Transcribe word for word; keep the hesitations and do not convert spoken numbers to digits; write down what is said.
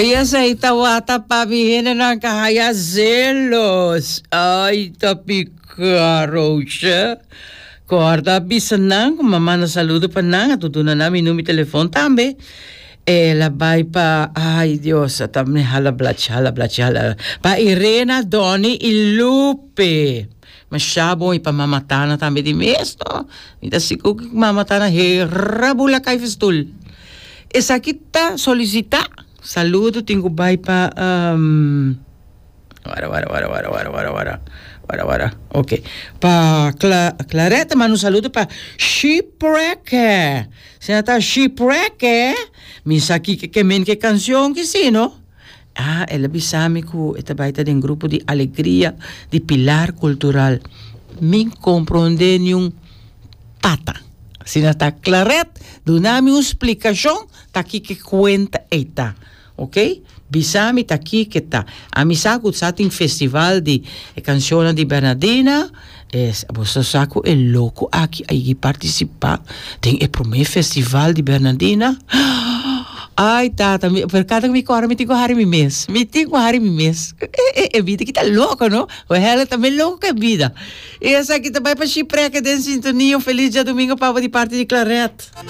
E essa aí tá wata pa bihina ng kahaya zelos. Ay, tapi karocha. Corda bisanang, mama na saludo pa nang, atutunan namin numi telefon tambe. Eh, labay pa, ay Diyos, at may halablach, halablach, halablach. Pa Irena Doni Ilupe. Masyabong ipamamatana tambe di mes, no? Ita sikuk mamatana, herabula kay festul. Esa kita solicita. Saludo, tengo bay pa, um, wara, wara, wara, wara, wara, wara, wara, wara, wara, ok. Pa Cla Clareta, mano, saludo pa Shipwreck. Senata Shipwreck, misa aqui que que men que canção que sim, no? Ah, ela bisame ku esta baita de um grupo de alegria, de pilar cultural. Min compreende nenhum pata. Senata Clareta, dá-me uma explicação, tá aqui que conta eita. Ok? Bisami tá aqui que tá. A misa que sa tem festival de canções de Bernardina, é, você sabe é louco aqui aí participar. Tem o primeiro festival de Bernardina. Ai, tá, tá, per cada que me corre, me tenho hari me mês. Me tenho hari me mês. É, é vida que tá louco, não? O ela também louco que é vida. E essa aqui também para Chipre, que tem sintonia. Um feliz dia domingo para de parte de Clarete.